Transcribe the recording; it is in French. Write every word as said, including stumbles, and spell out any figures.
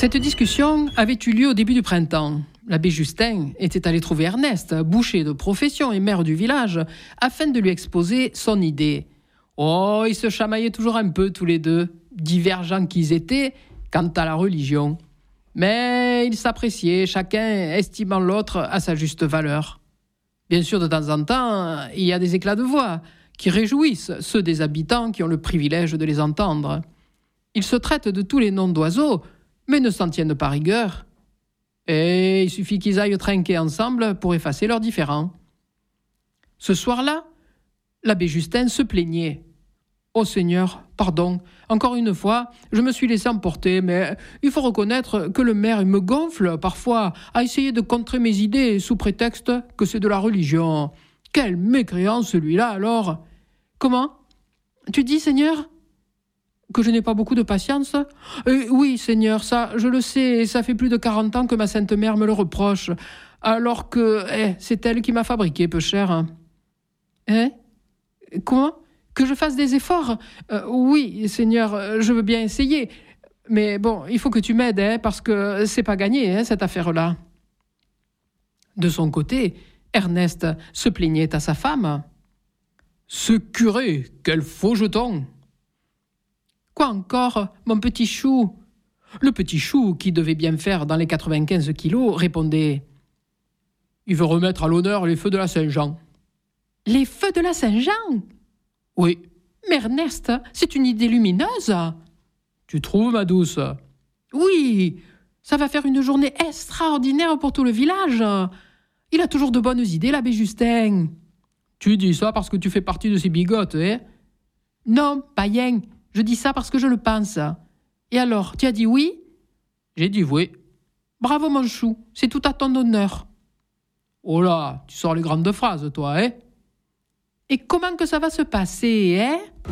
Cette discussion avait eu lieu au début du printemps. L'abbé Justin était allé trouver Ernest, boucher de profession et maire du village, afin de lui exposer son idée. Oh, ils se chamaillaient toujours un peu tous les deux, divergents qu'ils étaient quant à la religion. Mais ils s'appréciaient, chacun estimant l'autre à sa juste valeur. Bien sûr, de temps en temps, il y a des éclats de voix qui réjouissent ceux des habitants qui ont le privilège de les entendre. Ils se traitent de tous les noms d'oiseaux, mais ne s'en tiennent pas rigueur. Et il suffit qu'ils aillent trinquer ensemble pour effacer leurs différends. Ce soir-là, l'abbé Justin se plaignait. « Oh Seigneur, pardon, encore une fois, je me suis laissé emporter, mais il faut reconnaître que le maire me gonfle parfois à essayer de contrer mes idées sous prétexte que c'est de la religion. Quel mécréant celui-là alors !»« Comment ? Tu dis, Seigneur ? Que je n'ai pas beaucoup de patience ? euh, Oui, Seigneur, ça, je le sais, et ça fait plus de quarante ans que ma sainte mère me le reproche, alors que eh, c'est elle qui m'a fabriqué, peu cher. »« Hein ? Comment ? Que je fasse des efforts ? euh, Oui, Seigneur, je veux bien essayer. Mais bon, il faut que tu m'aides, hein, parce que c'est pas gagné, hein, cette affaire-là. » De son côté, Ernest se plaignait à sa femme. « Ce curé, quel faux jeton !»« Quoi encore, mon petit chou ?» Le petit chou, qui devait bien faire dans les quatre-vingt-quinze kilos, répondait « Il veut remettre à l'honneur les feux de la Saint-Jean. »« Les feux de la Saint-Jean ?» ?»« Oui. »« Mais Ernest, c'est une idée lumineuse. »« Tu trouves, ma douce ?»« Oui, ça va faire une journée extraordinaire pour tout le village. Il a toujours de bonnes idées, l'abbé Justin. »« Tu dis ça parce que tu fais partie de ces bigotes, hein ?»« Non, païen, je dis ça parce que je le pense. Et alors, tu as dit oui ?»« J'ai dit oui. »« Bravo, mon chou, c'est tout à ton honneur. »« Oh là, tu sors les grandes phrases, toi, hein ?»« Et comment que ça va se passer, hein ?»